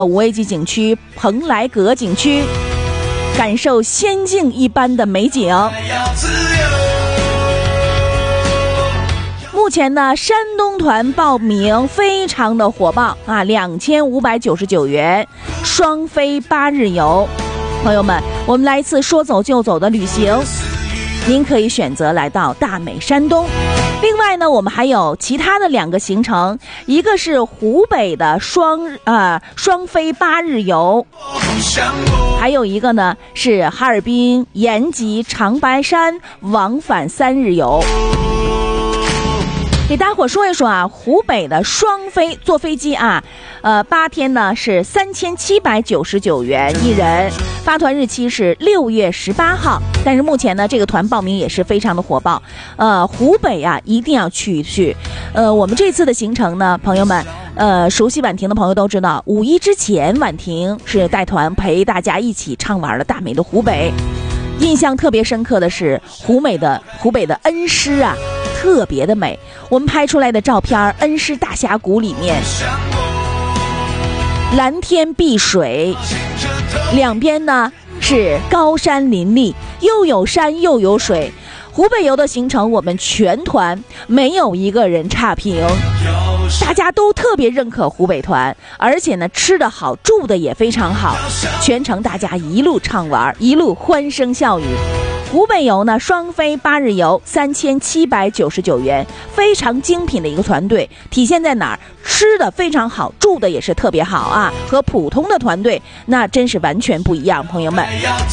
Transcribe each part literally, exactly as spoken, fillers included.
五 A 级景区蓬莱阁景区，感受仙境一般的美景。目前呢，山东团报名非常的火爆啊，两千五百九十九元，双飞八日游。朋友们，我们来一次说走就走的旅行，您可以选择来到大美山东。另外呢，我们还有其他的两个行程，一个是湖北的双呃双飞八日游，还有一个呢是哈尔滨延吉长白山往返三日游。给大伙说一说啊，湖北的双飞坐飞机啊，呃，八天呢是三千七百九十九元一人，发团日期是六月十八号。但是目前呢，这个团报名也是非常的火爆，呃，湖北啊一定要去一去。呃，我们这次的行程呢，朋友们，呃，熟悉婉婷的朋友都知道，五一之前婉婷是带团陪大家一起畅玩了大美的湖北。印象特别深刻的是湖北的湖北的恩施啊，特别的美。我们拍出来的照片，恩施大峡谷里面蓝天碧水，两边呢是高山林立，又有山又有水。湖北游的行程我们全团没有一个人差评，大家都特别认可湖北团，而且呢吃得好，住的也非常好，全程大家一路畅玩，一路欢声笑语。湖北游呢，双飞八日游，三千七百九十九元，非常精品的一个团队。体现在哪儿？吃的非常好，住的也是特别好啊，和普通的团队那真是完全不一样，朋友们。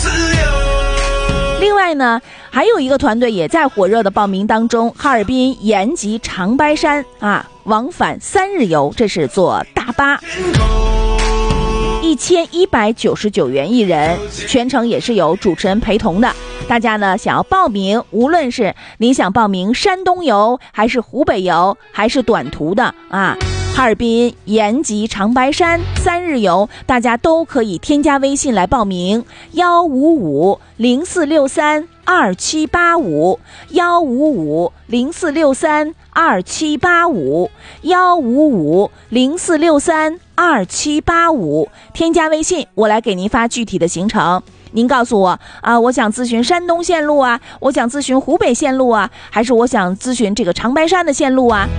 另外呢，还有一个团队也在火热的报名当中，哈尔滨延吉长白山啊，往返三日游，这是坐大巴。一千一百九十九元一人，全程也是有主持人陪同的。大家呢想要报名，无论是你想报名山东游，还是湖北游，还是短途的啊，哈尔滨延吉长白山三日游，大家都可以添加微信来报名，幺五五零四六三二七八五，幺五五零四六三二七八五，幺五五零四六三二七八五，添加微信，我来给您发具体的行程。您告诉我啊，我想咨询山东线路啊，我想咨询湖北线路啊，还是我想咨询这个长白山的线路啊？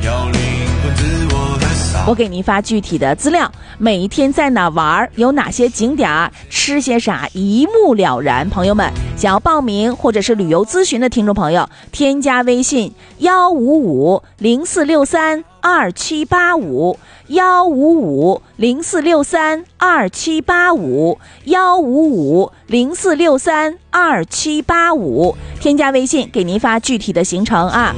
我给您发具体的资料，每一天在哪玩，有哪些景点，吃些啥，一目了然。朋友们，想要报名或者是旅游咨询的听众朋友，添加微信幺五五零四六三二七八五，幺五五零四六三二七八五，幺五五零四六三二七八五，添加微信给您发具体的行程啊。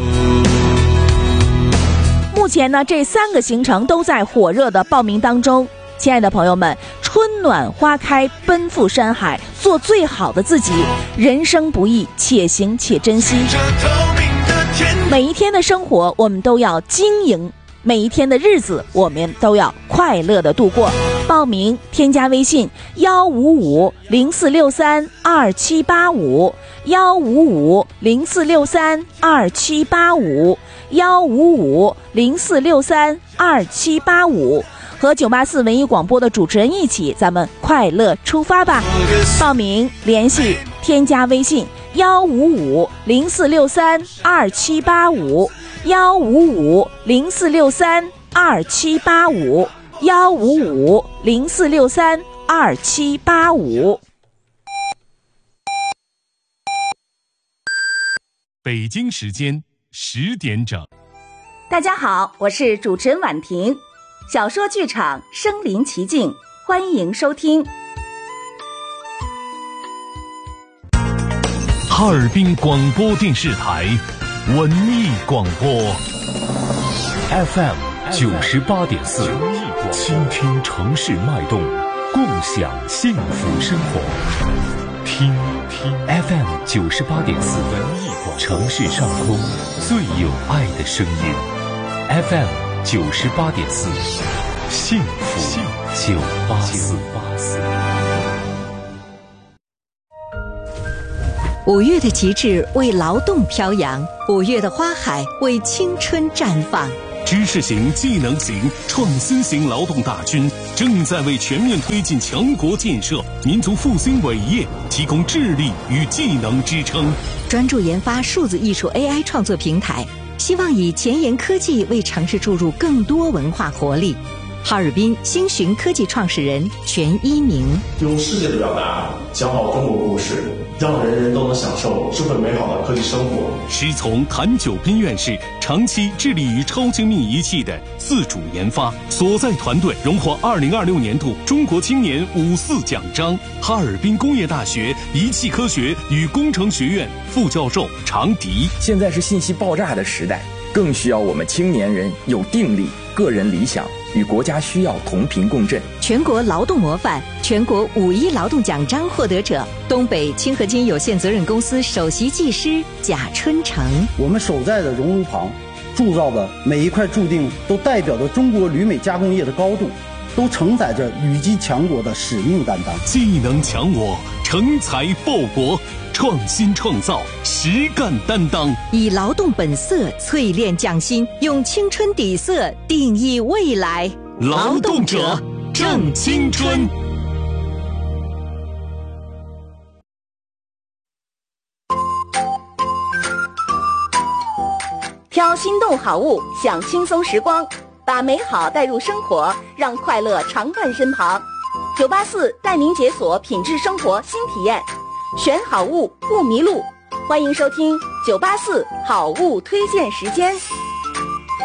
目前呢，这三个行程都在火热的报名当中。亲爱的朋友们，春暖花开，奔赴山海，做最好的自己。人生不易，且行且珍惜。每一天的生活我们都要经营，每一天的日子我们都要快乐的度过。报名添加微信幺五五零四六三二七八五，幺五五零四六三二七八五，幺五五零四六三二七八五，和九八四文艺广播的主持人一起，咱们快乐出发吧！报名联系添加微信幺五五零四六三二七八五，幺五五零四六三二七八五，幺五五零四六三二七八五。 北京时间十点整。 大家好，我是主持人婉婷。小说剧场身临其境，欢迎收听。 哈尔滨广播电视台文艺广播 F M 九十八点四，倾听城市脉动，共享幸福生活。听听 F M 九十八点四，文艺广播，城市上空最有爱的声音。F M 九十八点四，幸福九八四。 五月的极致为劳动飘扬，五月的花海为青春绽放。 知识型、技能型、创新型劳动大军正在为全面推进强国建设、民族复兴伟业提供智力与技能支撑。 专注研发数字艺术 A I 创作平台，希望以前沿科技为城市注入更多文化活力。哈尔滨星寻科技创始人全一鸣， 用世界的表达讲好中国故事，让人人都能享受智慧美好的科技生活。 师从谭九斌院士长期致力于超精密仪器的自主研发，所在团队荣获二零二六年度中国青年五四奖章。哈尔滨工业大学仪器科学与工程学院副教授常迪， 现在是信息爆炸的时代，更需要我们青年人有定力、个人理想，与国家需要同频共振。 全国劳动模范、全国五一劳动奖章获得者，东北清河金有限责任公司首席技师贾春成。 我们所在的熔炉旁铸造的每一块铸锭，都代表着中国铝美加工业的高度，都承载着羽击强国的使命担当。 技能强我，成才报国，创新创造，实干担当， 以劳动本色淬炼匠心，用青春底色定义未来。 劳动者正青春。 挑心动好物，享轻松时光，把美好带入生活，让快乐常伴身旁。九八四带您解锁品质生活新体验，选好物不迷路。欢迎收听九八四好物推荐时间。